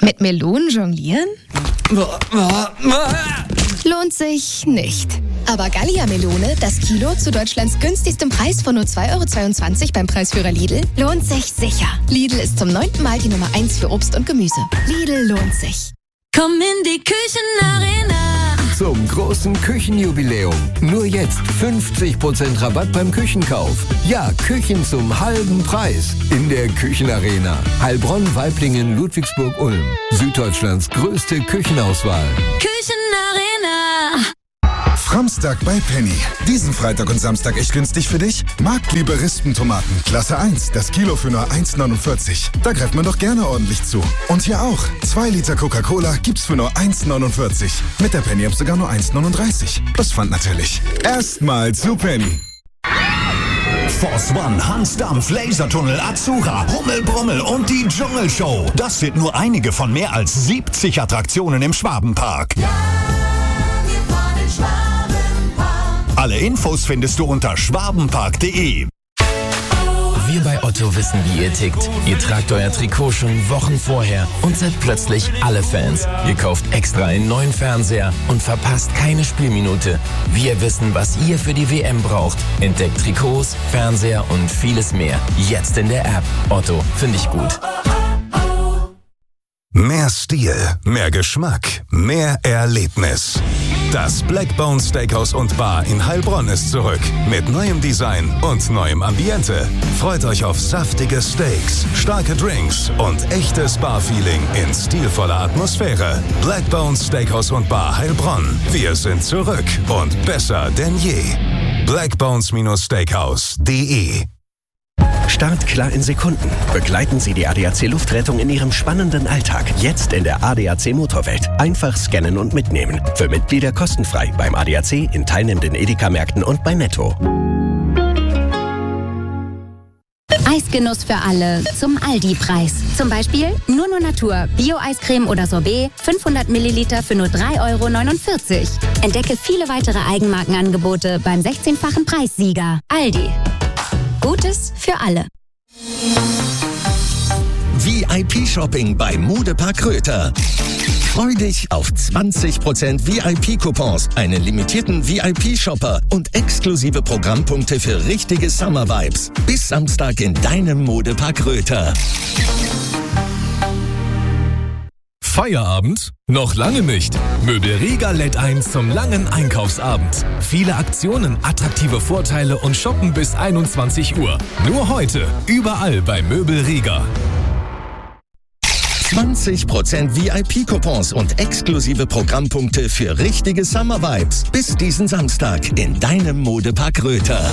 Mit Melonen jonglieren? Lohnt sich nicht. Aber Gallia-Melone, das Kilo zu Deutschlands günstigstem Preis von nur 2,22 € beim Preisführer Lidl, lohnt sich sicher. Lidl ist zum 9. Mal die Nummer 1 für Obst und Gemüse. Lidl lohnt sich. Komm in die Küchenarena. Zum großen Küchenjubiläum. Nur jetzt 50% Rabatt beim Küchenkauf. Ja, Küchen zum halben Preis. In der Küchenarena. Heilbronn, Waiblingen, Ludwigsburg, Ulm. Süddeutschlands größte Küchenauswahl. Küchenarena. Framstag bei Penny. Diesen Freitag und Samstag echt günstig für dich? Marktliebe Rispentomaten, Klasse 1, das Kilo für nur 1,49. Da greift man doch gerne ordentlich zu. Und hier auch. 2 Liter Coca-Cola gibt's für nur 1,49. Mit der Penny sogar nur 1,39. Plus Pfand natürlich. Erstmal zu Penny. Force One, Hans Dampf, Lasertunnel, Azura, Hummel Brummel und die Dschungelshow. Das sind nur einige von mehr als 70 Attraktionen im Schwabenpark. Alle Infos findest du unter schwabenpark.de. Wir bei Otto wissen, wie ihr tickt. Ihr tragt euer Trikot schon Wochen vorher und seid plötzlich alle Fans. Ihr kauft extra einen neuen Fernseher und verpasst keine Spielminute. Wir wissen, was ihr für die WM braucht. Entdeckt Trikots, Fernseher und vieles mehr. Jetzt in der App. Otto, finde ich gut. Mehr Stil, mehr Geschmack, mehr Erlebnis. Das Blackbone Steakhouse und Bar in Heilbronn ist zurück. Mit neuem Design und neuem Ambiente. Freut euch auf saftige Steaks, starke Drinks und echtes Bar-Feeling in stilvoller Atmosphäre. Blackbone Steakhouse und Bar Heilbronn. Wir sind zurück und besser denn je. Blackbones-Steakhouse.de. Startklar in Sekunden. Begleiten Sie die ADAC Luftrettung in Ihrem spannenden Alltag. Jetzt in der ADAC Motorwelt. Einfach scannen und mitnehmen. Für Mitglieder kostenfrei beim ADAC, in teilnehmenden Edeka-Märkten und bei Netto. Eisgenuss für alle zum Aldi-Preis. Zum Beispiel Nur Natur, Bio-Eiscreme oder Sorbet, 500 Milliliter für nur 3,49 €. Entdecke viele weitere Eigenmarkenangebote beim 16-fachen Preissieger. Aldi. Gutes für alle. VIP-Shopping bei Modepark Röther. Freu dich auf 20% VIP-Coupons, einen limitierten VIP-Shopper und exklusive Programmpunkte für richtige Summer-Vibes. Bis Samstag in deinem Modepark Röther. Feierabend? Noch lange nicht. Möbel Riga lädt ein zum langen Einkaufsabend. Viele Aktionen, attraktive Vorteile und Shoppen bis 21 Uhr. Nur heute, überall bei Möbel Riga. 20% VIP-Coupons und exklusive Programmpunkte für richtige Summer-Vibes. Bis diesen Samstag in deinem Modepark Röther.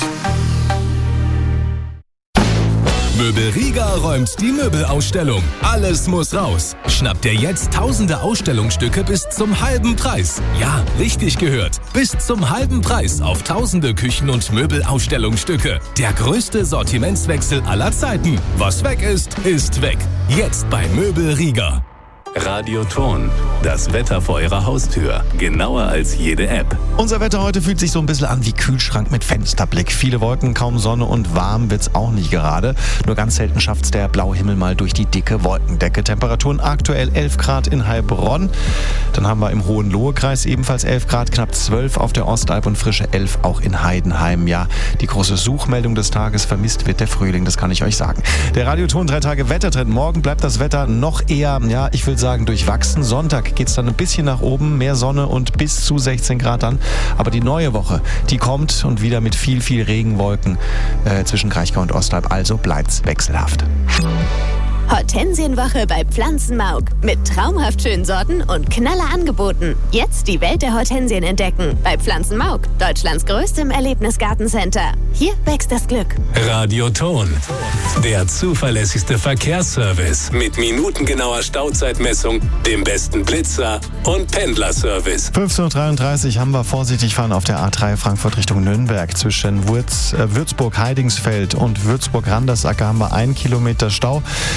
Möbel Riga räumt die Möbelausstellung. Alles muss raus. Schnapp dir jetzt tausende Ausstellungsstücke bis zum halben Preis. Ja, richtig gehört. Bis zum halben Preis auf tausende Küchen- und Möbelausstellungsstücke. Der größte Sortimentswechsel aller Zeiten. Was weg ist, ist weg. Jetzt bei Möbel Riga. Radioton, das Wetter vor Ihrer Haustür. Genauer als jede App. Unser Wetter heute fühlt sich so ein bisschen an wie Kühlschrank mit Fensterblick. Viele Wolken, kaum Sonne und warm wird's auch nicht gerade. Nur ganz selten schafft's der Blauhimmel mal durch die dicke Wolkendecke. Temperaturen aktuell 11 Grad in Heilbronn. Dann haben wir im Hohenlohe-Kreis ebenfalls 11 Grad, knapp 12 auf der Ostalb und frische 11 auch in Heidenheim. Ja, die große Suchmeldung des Tages: vermisst wird der Frühling, das kann ich euch sagen. Der Radioton 3 Tage Wettertrend. Morgen bleibt das Wetter noch eher, ja, ich will sagen, durchwachsen. Sonntag geht's dann ein bisschen nach oben, mehr Sonne und bis zu 16 Grad dann. Aber die neue Woche, die kommt und wieder mit viel Regenwolken zwischen Kraichgau und Ostalb. Also bleibt's wechselhaft. Hortensienwoche bei Pflanzenmauk. Mit traumhaft schönen Sorten und knaller Angeboten. Jetzt die Welt der Hortensien entdecken. Bei Pflanzenmauk, Deutschlands größtem Erlebnisgartencenter. Hier wächst das Glück. Radioton, der zuverlässigste Verkehrsservice mit minutengenauer Stauzeitmessung, dem besten Blitzer und Pendlerservice. 15:33 Uhr haben wir vorsichtig fahren auf der A3 Frankfurt Richtung Nürnberg. Zwischen Würzburg-Heidingsfeld und Würzburg-Randersacker haben wir 1 Kilometer Stau. Ihr braucht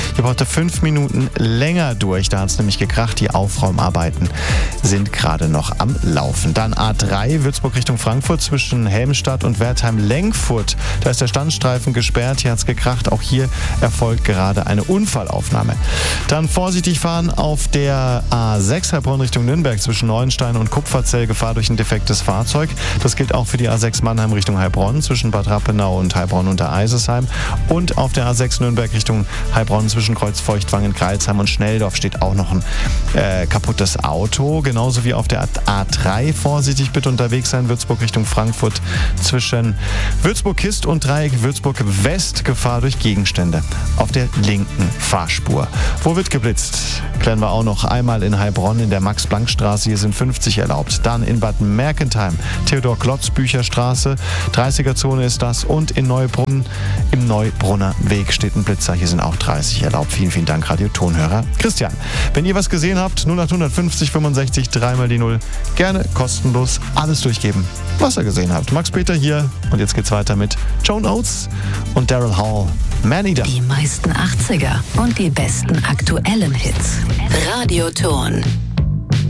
5 Minuten länger durch. Da hat es nämlich gekracht. Die Aufräumarbeiten sind gerade noch am Laufen. Dann A3 Würzburg Richtung Frankfurt zwischen Helmstadt und Wertheim-Lenkfurt. Da ist der Standstreifen gesperrt. Hier hat es gekracht. Auch hier erfolgt gerade eine Unfallaufnahme. Dann vorsichtig fahren auf der A6 Heilbronn Richtung Nürnberg zwischen Neuenstein und Kupferzell. Gefahr durch ein defektes Fahrzeug. Das gilt auch für die A6 Mannheim Richtung Heilbronn zwischen Bad Rappenau und Heilbronn unter Eisesheim. Und auf der A6 Nürnberg Richtung Heilbronn zwischen Kreuzfeuchtwangen, Greilsheim und Schnelldorf steht auch noch ein kaputtes Auto. Genauso wie auf der A3 vorsichtig bitte unterwegs sein. Würzburg Richtung Frankfurt zwischen Würzburg-Kist und Dreieck Würzburg-West. Gefahr durch Gegenstände auf der linken Fahrspur. Wo wird geblitzt? Klären wir auch noch. Einmal in Heilbronn in der Max-Planck-Straße. Hier sind 50 erlaubt. Dann in Bad Mergentheim, Theodor-Klotz-Bücher-Straße. 30er-Zone ist das. Und in Neubrunn im Neubrunner Weg steht ein Blitzer. Hier sind auch 30 erlaubt. Vielen, vielen Dank, Radio-Tonhörer Christian. Wenn ihr was gesehen habt, 0800 50 65 3 die 0. Gerne kostenlos alles durchgeben, was ihr gesehen habt. Max Peter hier und jetzt geht's weiter mit Joan Oates und Daryl Hall. Man-Eater. Die meisten 80er und die besten aktuellen Hits. Radioton.